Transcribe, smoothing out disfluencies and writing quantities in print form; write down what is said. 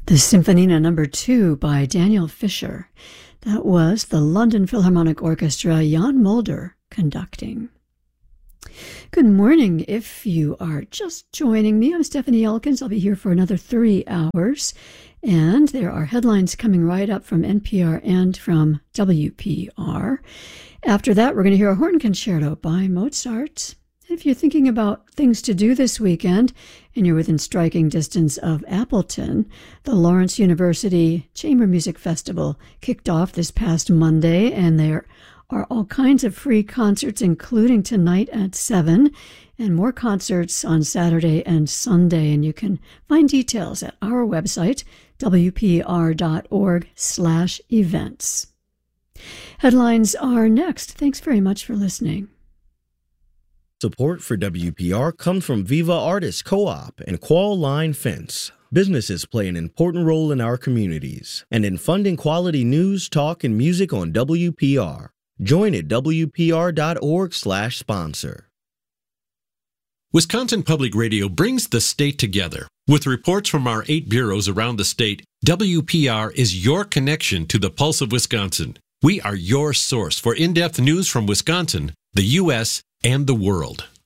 The Sinfonina No. 2 by Daniel Fischer. That was the London Philharmonic Orchestra, Jan Mulder conducting. Good morning. If you are just joining me, I'm Stephanie Elkins. I'll be here for another 3 hours. And there are headlines coming right up from NPR and from WPR. After that, we're going to hear a horn concerto by Mozart. If you're thinking about things to do this weekend and you're within striking distance of Appleton, the Lawrence University Chamber Music Festival kicked off this past Monday, and there are all kinds of free concerts, including tonight at 7, and more concerts on Saturday and Sunday. And you can find details at our website, wpr.org/events. Headlines are next. Thanks very much for listening. Support for WPR comes from Viva Artists Co-op and Qual Line Fence. Businesses play an important role in our communities and in funding quality news, talk, and music on WPR. Join at wpr.org/sponsor. Wisconsin Public Radio brings the state together. With reports from our 8 bureaus around the state, WPR is your connection to the pulse of Wisconsin. We are your source for in-depth news from Wisconsin, the U.S., and the world.